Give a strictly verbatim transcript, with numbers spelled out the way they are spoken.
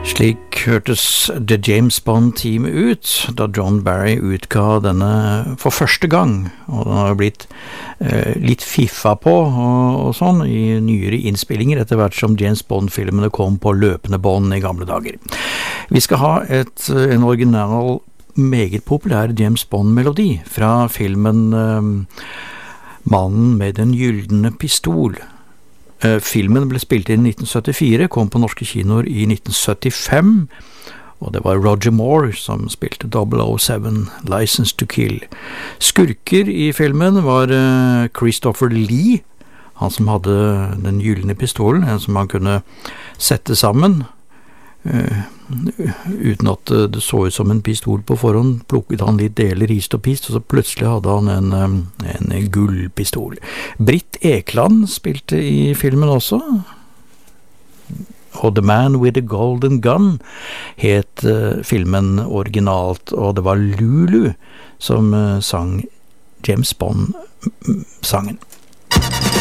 Slik hørtes The James Bond-team ut da John Barry utga denne for første gang, og den har jo blitt eh, litt fiffa på og, og sånn i nyere innspillinger etter hvert som James Bond-filmene kom på løpende bånd i gamle dager. Vi skal ha et, en original, meget populær James Bond-melodi fra filmen eh, Mannen med den gyldne pistol. Filmen ble spilt inn i nitten syttifire, kom på norske kinoer i nitten syttifem, og det var Roger Moore som spilte double oh seven, License to Kill. Skurker i filmen var Christopher Lee, han som hadde den gyldne pistolen, en som han kunne sette sammen, uh, uten at det så ut som en pistol på forhånd, plukket han litt deler hist og pist, og så plutselig hadde han en, en gullpistol. Britt Ekland spilte i filmen også, og The Man with the Golden Gun het uh, filmen originalt, og det var Lulu som uh, sang James Bond-sangen.